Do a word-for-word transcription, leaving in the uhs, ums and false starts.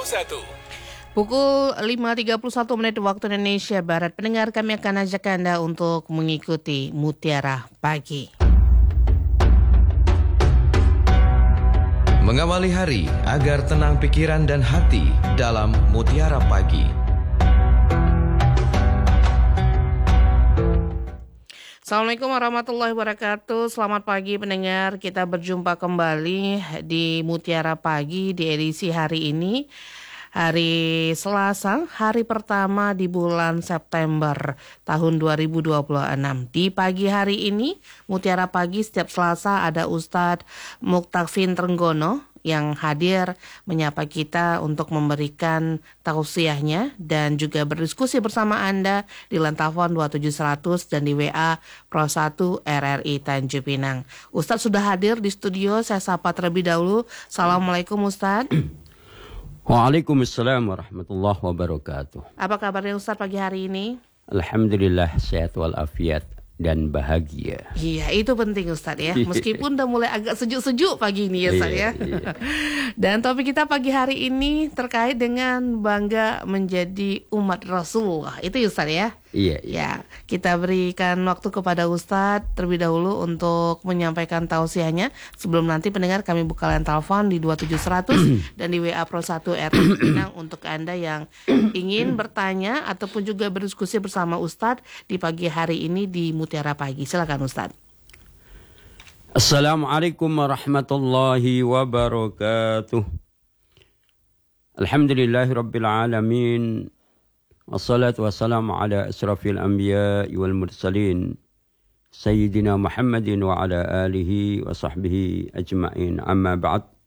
satu. Pukul lima tiga puluh satu menit waktu Indonesia Barat. Pendengar, kami akan ajak Anda untuk mengikuti Mutiara Pagi. Mengawali hari agar tenang pikiran dan hati dalam Mutiara Pagi. Assalamualaikum warahmatullahi wabarakatuh. Selamat pagi pendengar. Kita berjumpa kembali di Mutiara Pagi di edisi hari ini. Hari Selasa, hari pertama di bulan September tahun dua ribu dua puluh enam. Di pagi hari ini, Mutiara Pagi setiap Selasa ada Ustadz Muktafin Trenggono yang hadir menyapa kita untuk memberikan tausiahnya dan juga berdiskusi bersama Anda di line telepon dua tujuh seratus dan di W A Pro satu R R I Tanjung Pinang. Ustadz sudah hadir di studio, saya sapa terlebih dahulu. Assalamualaikum Ustadz. Waalaikumsalam warahmatullahi wabarakatuh. Apa kabarnya Ustadz pagi hari ini? Alhamdulillah sehat walafiat dan bahagia. Iya, itu penting Ustadz ya. Meskipun udah mulai agak sejuk-sejuk pagi ini ya Ustadz ya. Iya. Dan topik kita pagi hari ini terkait dengan bangga menjadi umat Rasulullah. Itu ya Ustadz ya. Iya, iya. Ya, kita berikan waktu kepada Ustadz terlebih dahulu untuk menyampaikan tausiahnya. Sebelum nanti pendengar kami buka line telepon di dua tujuh seratus dan di W A Pro satu R R I Pinang untuk Anda yang ingin bertanya ataupun juga berdiskusi bersama Ustadz di pagi hari ini di Mutiara Pagi. Silakan Ustadz. Assalamualaikum warahmatullahi wabarakatuh. Alhamdulillahirabbil alamin. Wassalatu wassalamu ala asrafil anbiya wal mursalin Sayyidina Muhammadin wa ala alihi wa sahbihi ajma'in. Amma ba'd.